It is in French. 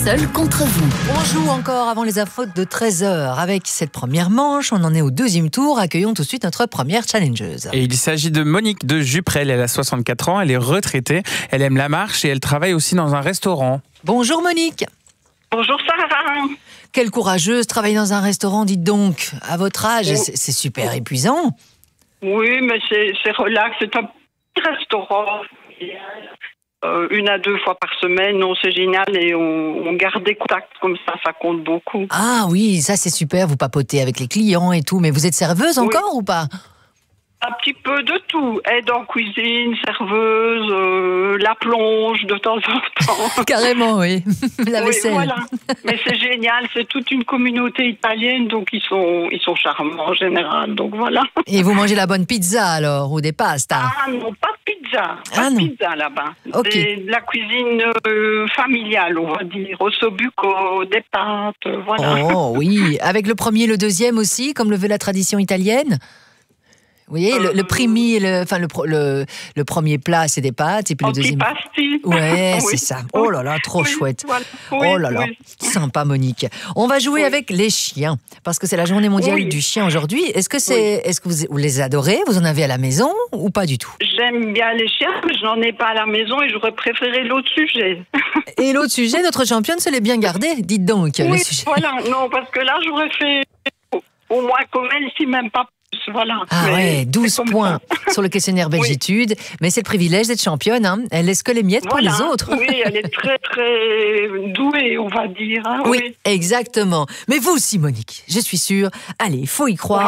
seul contre vous. On joue encore avant les infos de 13h. Avec cette première manche, on en est au deuxième tour. Accueillons tout de suite notre première challengeuse. Et il s'agit de Monique de Juprel. Elle a 64 ans, elle est retraitée, elle aime la marche et elle travaille aussi dans un restaurant. Bonjour Monique. Bonjour Sarah. Quelle courageuse, travailler dans un restaurant, dites donc. À votre âge, c'est super épuisant. Oui, mais c'est relax, c'est un petit restaurant. 1 à 2 fois par semaine, non, c'est génial et on garde des contacts comme ça compte beaucoup. Ah oui, ça c'est super, vous papotez avec les clients et tout, mais vous êtes serveuse encore ou pas ? Un petit peu de tout, aide en cuisine, serveuse, la plonge de temps en temps. Carrément, oui, la vaisselle. Oui, voilà. Mais c'est génial, c'est toute une communauté italienne, donc ils sont charmants en général, donc voilà. Et vous mangez la bonne pizza alors, ou des pastas ? Ah non, pas de pizza, pizza là-bas. Okay. C'est de la cuisine familiale, on va dire, ossobuco, des pâtes, voilà. Oh oui, avec le premier et le deuxième aussi, comme le veut la tradition italienne ? Vous voyez, le primi, le premier plat, c'est des pâtes, et puis le deuxième... Antipasti. Ouais, Oui. c'est ça. Oh là là, trop chouette. Voilà. Oui, Oh là là, sympa Monique. On va jouer avec les chiens, parce que c'est la journée mondiale du chien aujourd'hui. Est-ce que vous les adorez ? Vous en avez à la maison ou pas du tout ? J'aime bien les chiens, mais je n'en ai pas à la maison et j'aurais préféré l'autre sujet. Et l'autre sujet, notre championne se l'est bien gardée, dites donc. Oui, le sujet. voilà, non, parce que là, j'aurais fait au moins comme elle, si même pas plus. Voilà. Ah Mais ouais, 12 c'est comme points ça. sur le questionnaire Belgitude. Mais c'est le privilège d'être championne, hein. Elle laisse que les miettes pour les autres. Oui, elle est très, très douée, on va dire. Hein, oui, exactement. Mais vous aussi, Monique, je suis sûre. Allez, il faut y croire.